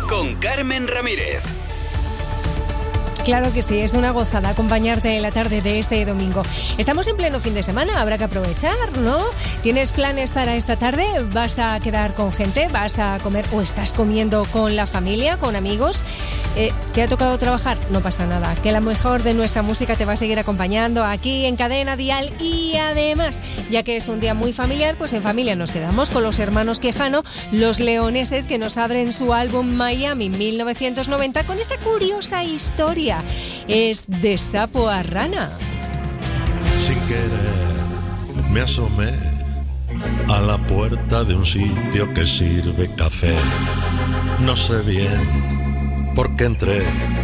con Carmen Ramírez. Claro que sí, es una gozada acompañarte en la tarde de este domingo. Estamos en pleno fin de semana, habrá que aprovechar, ¿no? ¿Tienes planes para esta tarde? ¿Vas a quedar con gente? ¿Vas a comer o estás comiendo con la familia, con amigos? ¿Te ha tocado trabajar? No pasa nada, que la mejor de nuestra música te va a seguir acompañando aquí en Cadena Dial. Y además, ya que es un día muy familiar, pues en familia nos quedamos con los hermanos Quijano, los leoneses, que nos abren su álbum Miami 1990 con esta curiosa historia. Es de sapo a rana. Sin querer me asomé a la puerta de un sitio que sirve café. No sé bien por qué entré,